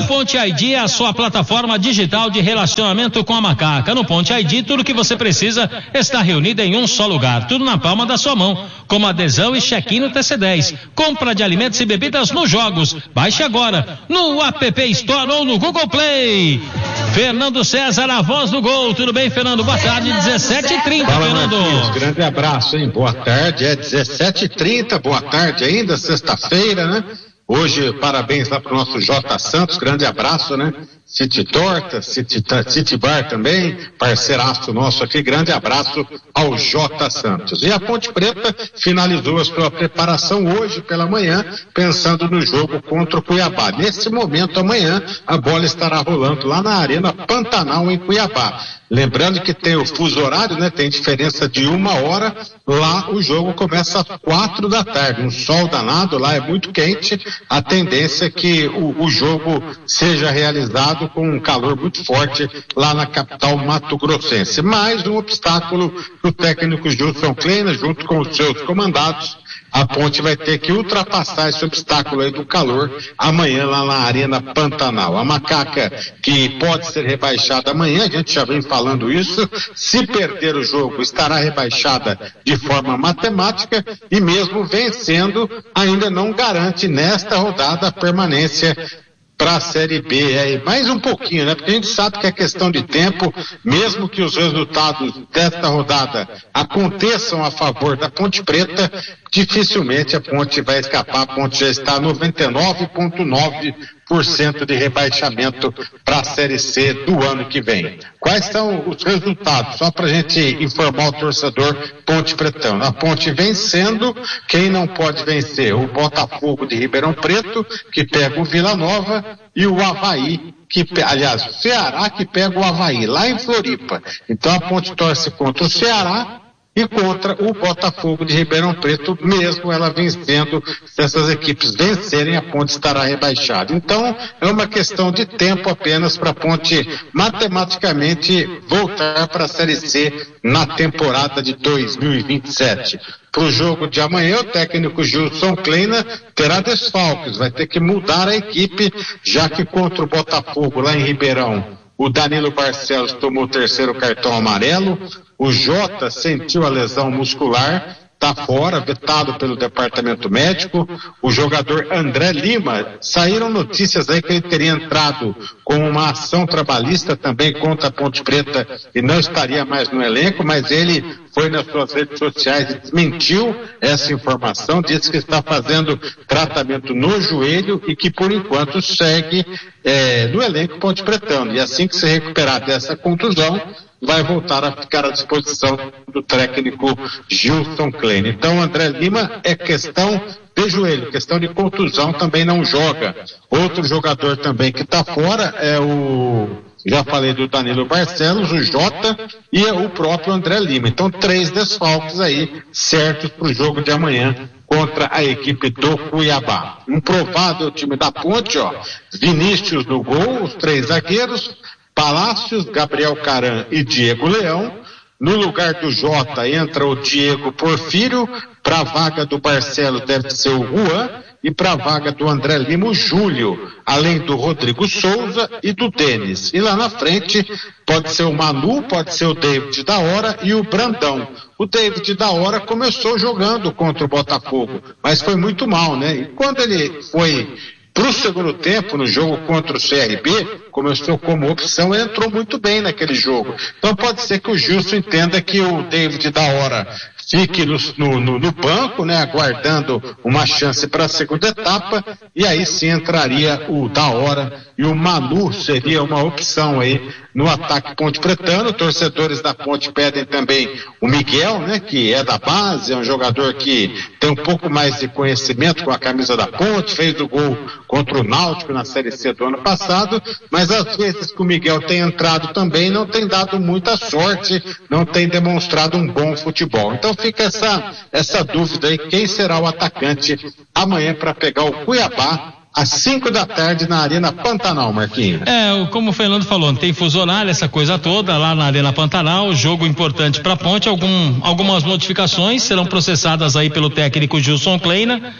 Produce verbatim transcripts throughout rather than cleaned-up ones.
Ponte I D é a sua plataforma digital de relacionamento com a Macaca. No Ponte I D, tudo que você precisa está reunido em um só lugar, tudo na palma da sua mão, como adesão e check-in no T C dez, compra de alimentos e bebidas nos jogos. Baixe agora no App Store ou no Google Play. Fernando César, a voz do gol. Tudo bem, Fernando? Boa tarde, dezessete e trinta, Fala, Fernando. Marquinhos, grande abraço, hein? Boa tarde, é dezessete e trinta, boa tarde ainda, sexta-feira, né? Hoje, parabéns lá pro nosso J. Santos, grande abraço, né? City Torta, City, City Bar também, parceiraço nosso aqui, grande abraço ao J. Santos. E a Ponte Preta finalizou a sua preparação hoje pela manhã, pensando no jogo contra o Cuiabá. Nesse momento, amanhã, a bola estará rolando lá na Arena Pantanal, em Cuiabá. Lembrando que tem o fuso horário, né? Tem diferença de uma hora. Lá o jogo começa às quatro da tarde. Um sol danado, lá é muito quente. A tendência é que o, o jogo seja realizado com um calor muito forte lá na capital mato-grossense. Mais um obstáculo que o técnico Gilson Kleina, junto com os seus comandados, a Ponte vai ter que ultrapassar esse obstáculo aí do calor amanhã lá na Arena Pantanal. A Macaca, que pode ser rebaixada amanhã, a gente já vem falando isso, se perder o jogo estará rebaixada de forma matemática e mesmo vencendo ainda não garante nesta rodada a permanência para a Série B, é, mais um pouquinho, né? Porque a gente sabe que é questão de tempo, mesmo que os resultados desta rodada aconteçam a favor da Ponte Preta, dificilmente a Ponte vai escapar. A Ponte já está noventa e nove vírgula nove por cento de rebaixamento para a Série C do ano que vem. Quais são os resultados? Só para a gente informar o torcedor Ponte Pretão. A Ponte vencendo, quem não pode vencer? O Botafogo de Ribeirão Preto, que pega o Vila Nova, e o Avaí, que, aliás, o Ceará que pega o Avaí, lá em Floripa. Então a Ponte torce contra o Ceará e contra o Botafogo de Ribeirão Preto, mesmo ela vencendo. Se essas equipes vencerem, a Ponte estará rebaixada. Então, é uma questão de tempo apenas para a Ponte matematicamente voltar para a Série C na temporada de dois mil e vinte e sete. Para o jogo de amanhã, o técnico Gilson Kleina terá desfalques, vai ter que mudar a equipe, já que contra o Botafogo lá em Ribeirão, o Danilo Barcelos tomou o terceiro cartão amarelo, o Jota sentiu a lesão muscular, está fora, vetado pelo departamento médico. O jogador André Lima, saíram notícias aí que ele teria entrado com uma ação trabalhista também contra a Ponte Preta e não estaria mais no elenco, mas ele foi nas suas redes sociais e desmentiu essa informação, disse que está fazendo tratamento no joelho e que por enquanto segue é, no elenco Ponte Pretano. E assim que se recuperar dessa contusão, vai voltar a ficar à disposição do técnico Gilson Kleina. Então, André Lima é questão de joelho, questão de contusão, também não joga. Outro jogador também que está fora é o, já falei do Danilo Barcelos, o Jota e o próprio André Lima. Então, três desfalques aí, certos para o jogo de amanhã contra a equipe do Cuiabá. Um provável time da Ponte, ó, Vinícius no gol, os três zagueiros, Palácios, Gabriel Caran e Diego Leão. No lugar do Jota entra o Diego Porfírio, para a vaga do Barcelos deve ser o Juan e para a vaga do André Lima o Júlio, além do Rodrigo Souza e do Denis. E lá na frente pode ser o Manu, pode ser o David da Hora e o Brandão. O David da Hora começou jogando contra o Botafogo, mas foi muito mal, né? E quando ele foi para o segundo tempo, no jogo contra o C R B, começou como opção e entrou muito bem naquele jogo. Então pode ser que o Gilson entenda que o David da Hora fique no, no, no banco, né, aguardando uma chance para a segunda etapa, e aí sim entraria o da Hora e o Manu seria uma opção aí no ataque Ponte Pretano. Torcedores da Ponte pedem também o Miguel, né, que é da base, é um jogador que tem um pouco mais de conhecimento com a camisa da Ponte, fez o gol contra o Náutico na Série C do ano passado, mas às vezes que o Miguel tem entrado também não tem dado muita sorte, não tem demonstrado um bom futebol. Então fica essa, essa dúvida aí, quem será o atacante amanhã para pegar o Cuiabá às cinco da tarde na Arena Pantanal, Marquinhos. É, como o Fernando falou, tem fuso horário, essa coisa toda lá na Arena Pantanal, jogo importante para a Ponte, algum, algumas notificações serão processadas aí pelo técnico Gilson Kleina.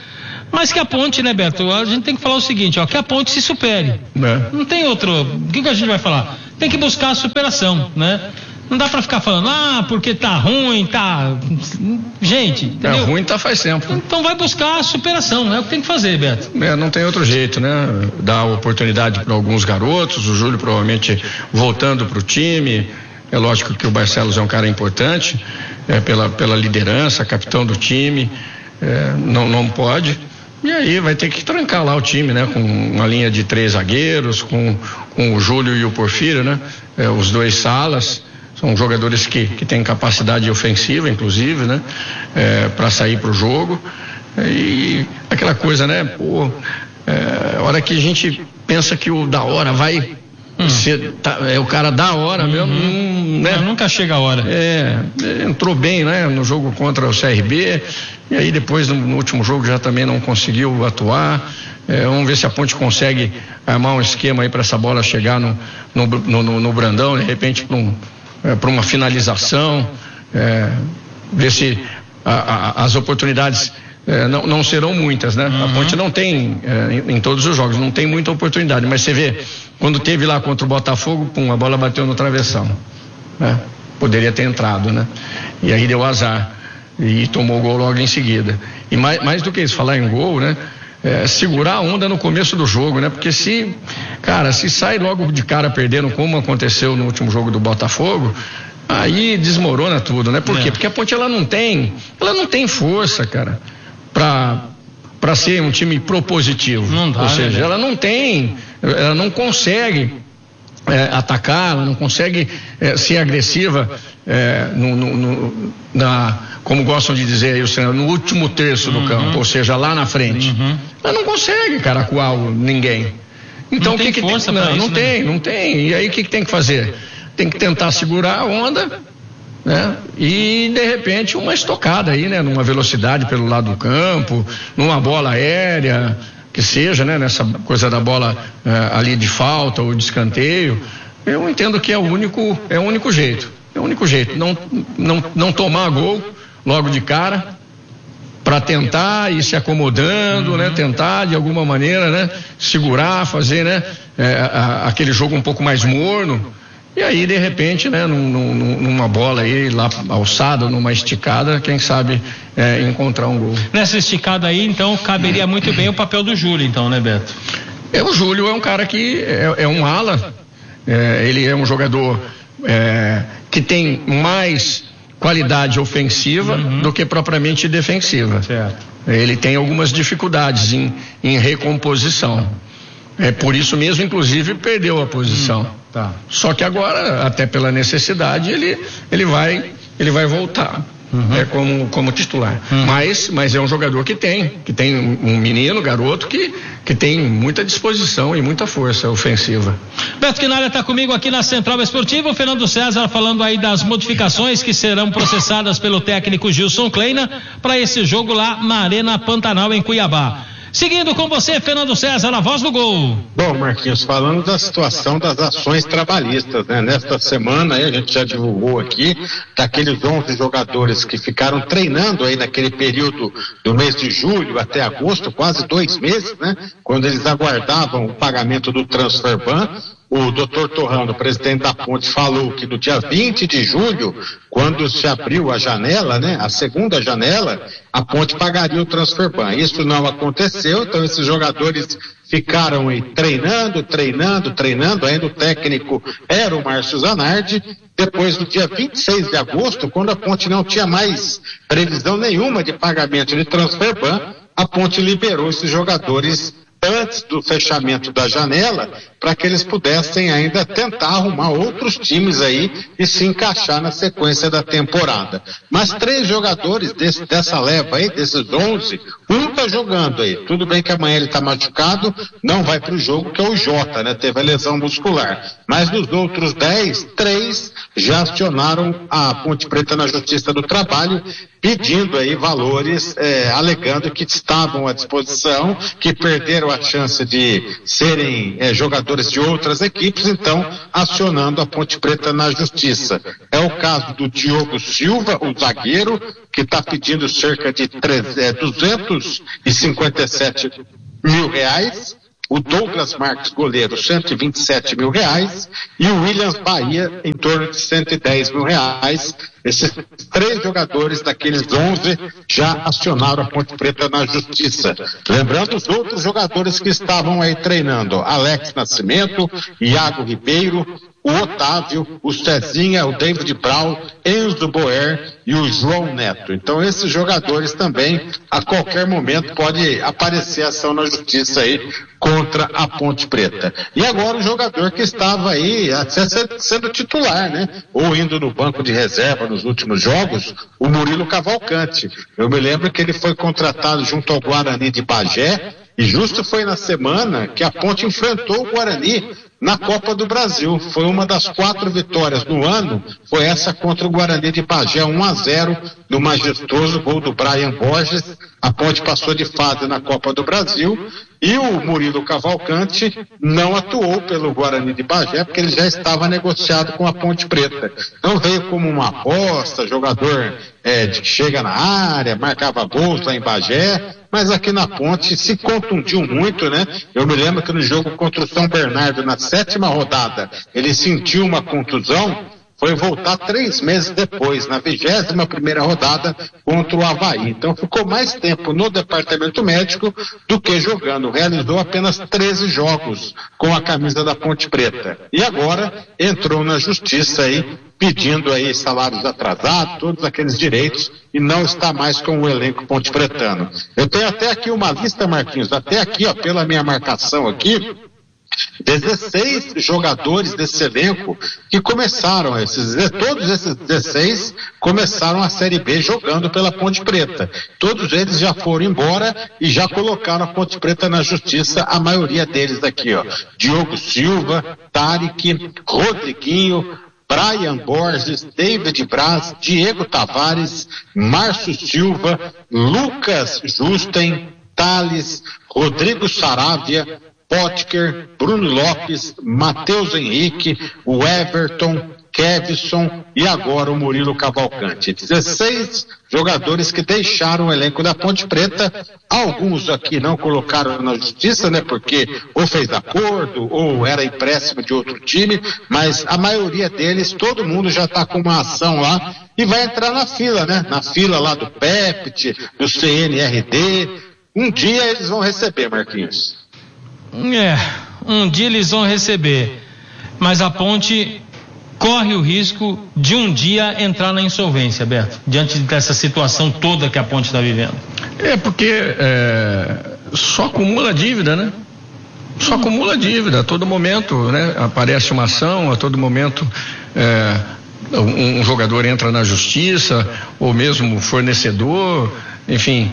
Mas que a Ponte, né, Beto? A gente tem que falar o seguinte, ó, que a Ponte se supere. É. Não tem outro. O que, que a gente vai falar? Tem que buscar a superação, né? Não dá pra ficar falando, ah, porque tá ruim, tá. Gente, entendeu? É ruim, tá faz tempo. Então vai buscar a superação, é o que tem que fazer, Beto. É, não tem outro jeito, né? Dar oportunidade para alguns garotos, o Júlio provavelmente voltando pro time. É lógico que o Barcelos é um cara importante, é, pela, pela liderança, capitão do time, é, não, não pode. E aí vai ter que trancar lá o time, né? Com uma linha de três zagueiros, com, com o Júlio e o Porfírio, né? É, os dois salas. São jogadores que, que têm capacidade ofensiva, inclusive, né? É, para sair pro jogo. E aquela coisa, né? Pô, é, a hora que a gente pensa que o da hora vai hum. ser, tá, é o cara da hora mesmo, uhum. né? Não, nunca chega a hora. É, entrou bem, né? No jogo contra o C R B, e aí depois no, no último jogo já também não conseguiu atuar. É, vamos ver se a Ponte consegue armar um esquema aí para essa bola chegar no, no, no, no, no Brandão, de repente para um É, para uma finalização, é, ver se a, a, as oportunidades é, não, não serão muitas, né? Uhum. A Ponte não tem, é, em, em todos os jogos, não tem muita oportunidade, mas você vê, quando teve lá contra o Botafogo, pum, a bola bateu no travessão, né? Poderia ter entrado, né? E aí deu azar, e tomou o gol logo em seguida. E mais, mais do que isso, falar em gol, né? É, segurar a onda no começo do jogo, né? Porque se, cara, se sai logo de cara perdendo, como aconteceu no último jogo do Botafogo, aí desmorona tudo, né? Por quê? É. Porque a Ponte, ela não tem, ela não tem força, cara, pra, pra ser um time propositivo. Não dá, Ou seja, né? ela não tem, ela não consegue é, atacar, ela não consegue é, ser agressiva é, no, no, no, na, como gostam de dizer aí, o no último terço do uhum. campo, ou seja, lá na frente. Uhum. Ela não consegue, cara, acuar ninguém. Então não o que tem que força tem? Não, pra não isso, tem, né? não tem. E aí o que que tem que fazer? Tem que tentar segurar a onda, né? E de repente uma estocada aí, né? Numa velocidade pelo lado do campo, numa bola aérea, que seja, né? Nessa coisa da bola eh, ali de falta ou de escanteio. Eu entendo que é o único, é o único jeito. É o único jeito. Não, não, não tomar gol logo de cara, para tentar ir se acomodando, uhum. né? Tentar de alguma maneira, né? Segurar, fazer, né? É, a, aquele jogo um pouco mais morno, e aí de repente, né? Num, num, numa bola aí lá alçada, numa esticada, quem sabe é, encontrar um gol. Nessa esticada aí, então caberia muito bem o papel do Júlio, então, né, Beto? É, o Júlio é um cara que é, é um ala, é, ele é um jogador é, que tem mais qualidade ofensiva uhum. do que propriamente defensiva. Certo. Ele tem algumas dificuldades em, em recomposição. É por isso mesmo, inclusive, perdeu a posição. Hum, tá. Só que agora, até pela necessidade, ele, ele vai, ele vai voltar. Uhum. É como, como titular. Uhum. Mas, mas é um jogador que tem, que tem um menino, garoto, que, que tem muita disposição e muita força ofensiva. Beto Quinalha está comigo aqui na Central Esportiva, o Fernando César falando aí das modificações que serão processadas pelo técnico Gilson Kleina para esse jogo lá na Arena Pantanal, em Cuiabá. Seguindo com você, Fernando César, a voz do gol. Bom, Marquinhos, falando da situação das ações trabalhistas, né? Nesta semana aí a gente já divulgou aqui daqueles onze jogadores que ficaram treinando aí naquele período do mês de julho até agosto, quase dois meses, né? Quando eles aguardavam o pagamento do Transferban. O doutor Torrano, presidente da Ponte, falou que no dia vinte de julho, quando se abriu a janela, né, a segunda janela, a Ponte pagaria o Transferban. Isso não aconteceu, então esses jogadores ficaram aí treinando, treinando, treinando, ainda o técnico era o Márcio Zanardi. Depois, no dia vinte e seis de agosto, quando a Ponte não tinha mais previsão nenhuma de pagamento de Transferban, a Ponte liberou esses jogadores antes do fechamento da janela, para que eles pudessem ainda tentar arrumar outros times aí e se encaixar na sequência da temporada. Mas três jogadores desse, dessa leva aí, desses onze, um tá jogando aí. Tudo bem que amanhã ele tá machucado, não vai pro jogo, que é o Jota, né? Teve a lesão muscular. Mas dos outros dez, três já acionaram a Ponte Preta na Justiça do Trabalho, pedindo aí valores, eh, alegando que estavam à disposição, que perderam a chance de serem eh, jogadores de outras equipes, então acionando a Ponte Preta na Justiça. É o caso do Diogo Silva, o zagueiro, que está pedindo cerca de duzentos e cinquenta e sete mil reais. O Douglas Marques, goleiro, cento e vinte e sete mil reais, e o Williams Bahia, em torno de cento e dez mil reais. Esses três jogadores daqueles onze já acionaram a Ponte Preta na justiça. Lembrando os outros jogadores que estavam aí treinando: Alex Nascimento, Iago Ribeiro, o Otávio, o Cezinha, o David Brown, Enzo Boer e o João Neto. Então esses jogadores também, a qualquer momento, pode aparecer ação na justiça aí contra a Ponte Preta. E agora o jogador que estava aí até sendo titular, né? Ou indo no banco de reserva nos últimos jogos, o Murilo Cavalcante. Eu me lembro que ele foi contratado junto ao Guarani de Bagé, e justo foi na semana que a Ponte enfrentou o Guarani na Copa do Brasil. Foi uma das quatro vitórias do ano, foi essa contra o Guarani de Bagé, um a zero, no majestoso gol do Brian Borges. A Ponte passou de fase na Copa do Brasil, e o Murilo Cavalcante não atuou pelo Guarani de Bagé, porque ele já estava negociado com a Ponte Preta. Não veio como uma aposta, jogador é, de que chega na área, marcava gols lá em Bagé, mas aqui na Ponte se contundiu muito, né? Eu me lembro que no jogo contra o São Bernardo, na sétima rodada, ele sentiu uma contusão, foi voltar três meses depois, na vigésima primeira rodada, contra o Avaí. Então ficou mais tempo no departamento médico do que jogando. Realizou apenas treze jogos com a camisa da Ponte Preta. E agora entrou na justiça aí, pedindo aí salários atrasados, todos aqueles direitos, e não está mais com o elenco ponte-pretano. Eu tenho até aqui uma lista, Marquinhos, até aqui, ó, pela minha marcação aqui, dezesseis jogadores desse elenco que começaram, esses, todos esses dezesseis começaram a Série B jogando pela Ponte Preta. Todos eles já foram embora e já colocaram a Ponte Preta na justiça, a maioria deles aqui, ó. Diogo Silva, Tarek, Rodriguinho, Brian Borges, David Braz, Diego Tavares, Márcio Silva, Lucas Justen, Thales, Rodrigo Saravia, Potker, Bruno Lopes, Matheus Henrique, o Everton, Kevson e agora o Murilo Cavalcante. dezesseis jogadores que deixaram o elenco da Ponte Preta. Alguns aqui não colocaram na justiça, né? Porque ou fez acordo ou era empréstimo de outro time, mas a maioria deles, todo mundo já está com uma ação lá e vai entrar na fila, né? Na fila lá do P E P T, do C N R D. Um dia eles vão receber, Marquinhos. É, um dia eles vão receber, mas a Ponte corre o risco de um dia entrar na insolvência, Beto, diante dessa situação toda que a Ponte está vivendo. É porque é, só acumula dívida, né? Só acumula dívida a todo momento, né? Aparece uma ação, a todo momento é, um, um jogador entra na justiça, ou mesmo fornecedor, enfim,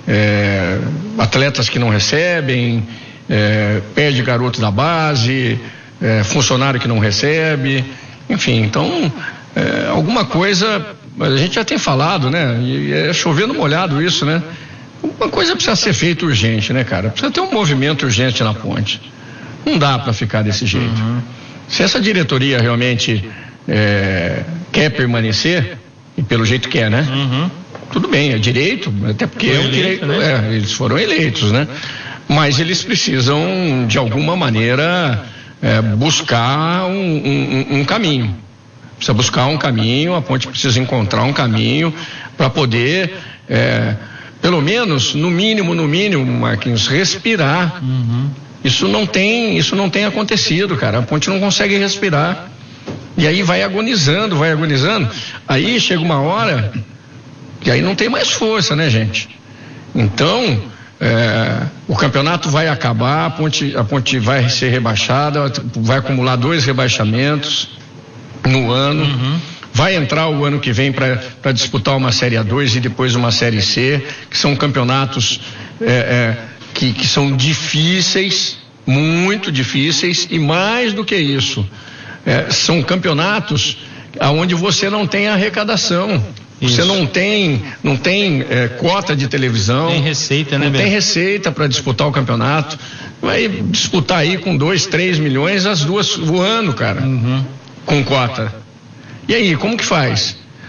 é, atletas que não recebem. É, perde garoto da base, é, funcionário que não recebe, enfim, então é, alguma coisa, a gente já tem falado, né, e é chovendo molhado isso, né, uma coisa precisa ser feita urgente, né, cara, precisa ter um movimento urgente na Ponte, não dá para ficar desse jeito. Uhum. Se essa diretoria realmente é, quer permanecer, e pelo jeito quer, né, uhum. Tudo bem, é direito, até porque é um direito, né? É, eles foram eleitos, né? Mas eles precisam, de alguma maneira, é, buscar um, um, um caminho. Precisa buscar um caminho, a Ponte precisa encontrar um caminho para poder, é, pelo menos, no mínimo, no mínimo, Marquinhos, respirar. Uhum. Isso não tem, isso não tem acontecido, cara. A Ponte não consegue respirar. E aí vai agonizando, vai agonizando. Aí chega uma hora que aí não tem mais força, né, gente? Então... É, o campeonato vai acabar, a Ponte, a Ponte vai ser rebaixada, vai acumular dois rebaixamentos no ano, uhum. Vai entrar o ano que vem para disputar uma Série A dois e depois uma Série C, que são campeonatos é, é, que, que são difíceis, muito difíceis, e mais do que isso, é, são campeonatos onde você não tem arrecadação. Isso. Você não tem, não tem é, cota de televisão. Tem receita, né, Não Beto? tem receita para disputar o campeonato. Vai disputar aí com dois, três milhões as duas o ano, cara. Uhum. Com cota. E aí, como que faz?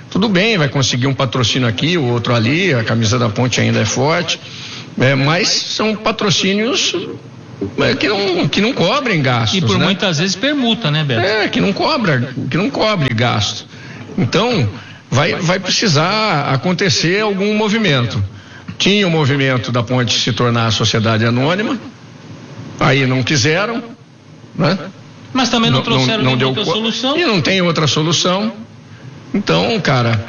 tudo bem, vai conseguir um patrocínio aqui, o outro ali, a camisa da Ponte ainda é forte, é, mas são patrocínios é, que, não, que não cobrem gastos. E por né? muitas vezes permuta, né, Beto? É, que não cobra, que não cobre gasto. Então, vai, vai precisar acontecer algum movimento. Tinha o movimento da Ponte se tornar sociedade anônima, aí não quiseram, né? Mas também não, não trouxeram não, não outra deu, solução. E não tem outra solução. Então, cara,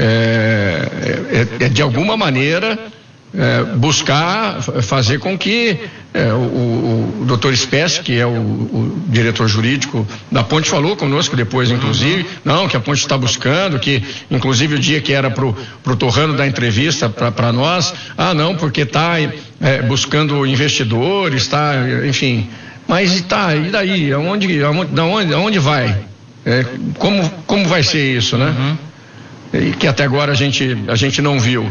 é, é, é de alguma maneira é, buscar fazer com que é, o, o doutor Spess, que é o, o diretor jurídico da Ponte, falou conosco depois, inclusive, não, que a Ponte está buscando, que inclusive o dia que era pro, pro Torrano dar entrevista para nós, ah não, porque está é, buscando investidores, está, enfim, mas tá, e daí, aonde, aonde, aonde, aonde vai? É, como, como vai ser isso, né? Uhum. E que até agora a gente, a gente não viu.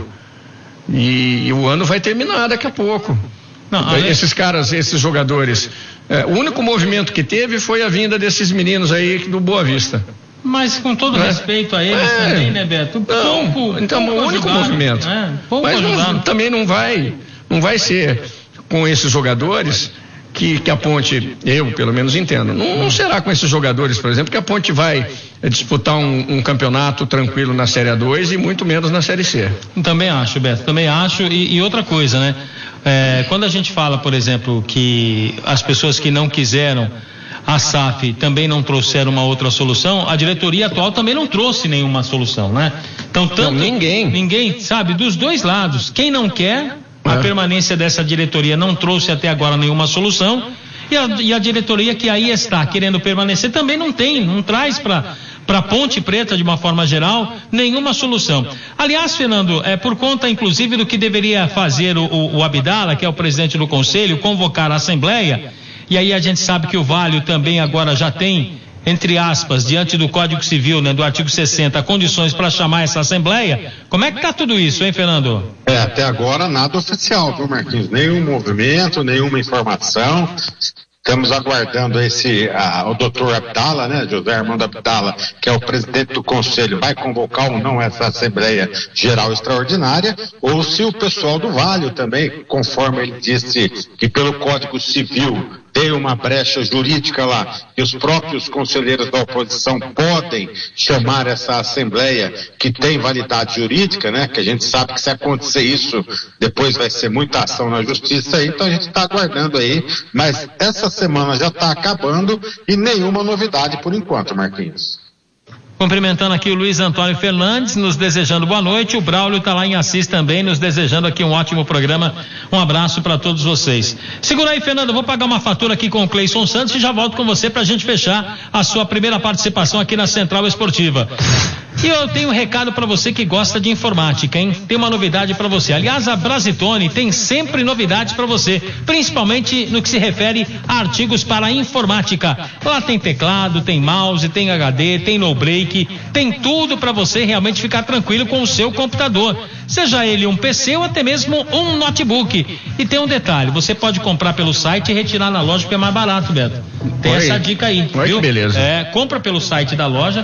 E, e o ano vai terminar daqui a pouco. Não, aí... Esses caras, esses jogadores, é, o único movimento que teve foi a vinda desses meninos aí do Boa Vista. Mas com todo é. respeito a eles é. também, né, Beto? Não, pouco, então pouco o único ajudaram, movimento. É, pouco Mas não, também não vai, não vai ser com esses jogadores que, que a Ponte, eu pelo menos entendo, não, não será com esses jogadores, por exemplo, que a Ponte vai disputar um, um campeonato tranquilo na Série A dois e muito menos na Série C. Também acho, Beto, também acho. E, e outra coisa, né? É, quando a gente fala, por exemplo, que as pessoas que não quiseram a S A F também não trouxeram uma outra solução, a diretoria atual também não trouxe nenhuma solução, né? Então, tanto, não, ninguém. Ninguém, sabe, dos dois lados. Quem não quer a é. permanência dessa diretoria não trouxe até agora nenhuma solução, e a, e a diretoria que aí está querendo permanecer também não tem, não traz para para Ponte Preta, de uma forma geral, nenhuma solução. Aliás, Fernando, é por conta, inclusive, do que deveria fazer o, o, o Abdala, que é o presidente do conselho, convocar a Assembleia, e aí a gente sabe que o Vale também agora já tem, entre aspas, diante do Código Civil, né, do artigo sessenta, condições para chamar essa Assembleia. Como é que está tudo isso, hein, Fernando? É, até agora nada oficial, viu, Marquinhos? Nenhum movimento, nenhuma informação. Estamos aguardando esse, a, o doutor Abdala, né, José Armando Abdala, que é o presidente do conselho, vai convocar ou não essa Assembleia Geral Extraordinária, ou se o pessoal do Vale também, conforme ele disse que pelo Código Civil tem uma brecha jurídica lá, e os próprios conselheiros da oposição podem chamar essa Assembleia que tem validade jurídica, né, que a gente sabe que se acontecer isso, depois vai ser muita ação na justiça aí, então a gente está aguardando aí, mas essa semana já está acabando e nenhuma novidade por enquanto, Marquinhos. Cumprimentando aqui o Luiz Antônio Fernandes, nos desejando boa noite. O Braulio está lá em Assis também, nos desejando aqui um ótimo programa. Um abraço para todos vocês. Segura aí, Fernando, eu vou pagar uma fatura aqui com o Cleison Santos e já volto com você para a gente fechar a sua primeira participação aqui na Central Esportiva. E eu tenho um recado para você que gosta de informática, hein? Tem uma novidade para você. Aliás, a Brasitone tem sempre novidades para você, principalmente no que se refere a artigos para informática. Lá tem teclado, tem mouse, tem H D, tem no break, tem tudo para você realmente ficar tranquilo com o seu computador. Seja ele um P C ou até mesmo um notebook. E tem um detalhe, você pode comprar pelo site e retirar na loja que é mais barato, Beto. Tem Oi. essa dica aí, Oi, viu? Beleza. É, compra pelo site da loja,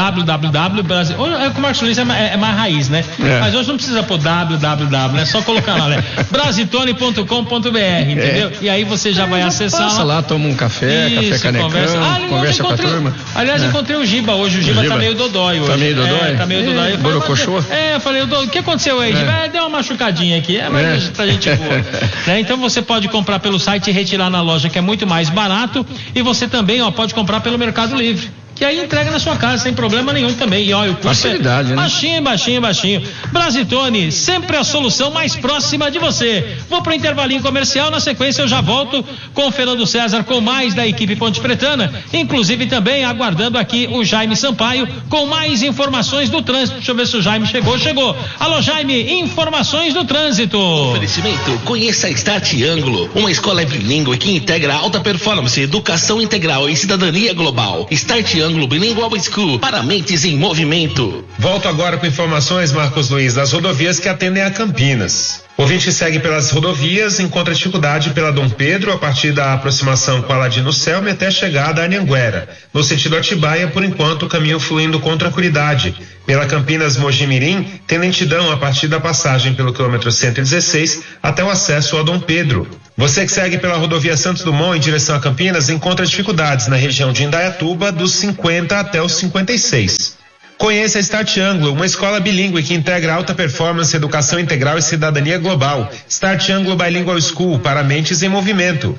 www. Brasil. É, o Marcos Luiz é, é, é mais raiz, né? É. Mas hoje não precisa pôr www, é só colocar lá, né? brasitone ponto com ponto b r, entendeu? É. E aí você já vai acessar. Passa lá, toma um café, Isso, café canecão, conversa, ah, conversa com a turma. Aliás, é. encontrei o Giba hoje, o Giba, o Giba tá meio dodói hoje. Tá meio dodói? É, tá meio dodói. Borocochô? É, eu falei, o que aconteceu aí, Giba? É. Deu uma machucadinha aqui, é, mas é. tá gente boa. Né? Então você pode comprar pelo site e retirar na loja, que é muito mais barato, e você também, ó, pode comprar pelo Mercado Livre, que aí entrega na sua casa sem problema nenhum também. E olha, o custo Facilidade, é né? baixinho, baixinho, baixinho. Brasitone, sempre a solução mais próxima de você. Vou pro intervalinho comercial, na sequência eu já volto com o Fernando César, com mais da equipe Ponte Pretana, inclusive também aguardando aqui o Jaime Sampaio com mais informações do trânsito. Deixa eu ver se o Jaime chegou, chegou. Alô, Jaime, informações do trânsito. Oferecimento, conheça a Start Ângulo, uma escola bilíngue que integra alta performance, educação integral e cidadania global. Start Ângulo Ângulo Bilingual School, para mentes em movimento. Volto agora com informações, Marcos Luiz, das rodovias que atendem a Campinas. O ouvinte que segue pelas rodovias encontra dificuldade pela Dom Pedro a partir da aproximação com Aladino Selme até a chegada a Anhanguera. No sentido Atibaia, por enquanto, o caminho fluindo com tranquilidade. Pela Campinas Mojimirim, tem lentidão a partir da passagem pelo quilômetro cento e dezesseis até o acesso a Dom Pedro. Você que segue pela rodovia Santos Dumont em direção a Campinas encontra dificuldades na região de Indaiatuba dos cinquenta até os cinquenta e seis. Conheça a Start Anglo, uma escola bilíngue que integra alta performance, educação integral e cidadania global. Start Anglo Bilingual School, para mentes em movimento.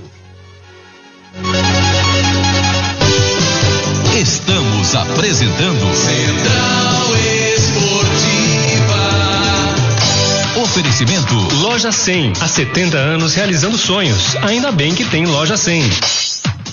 Estamos apresentando Central Esportiva. Oferecimento Loja cem, há setenta anos realizando sonhos. Ainda bem que tem Loja cem.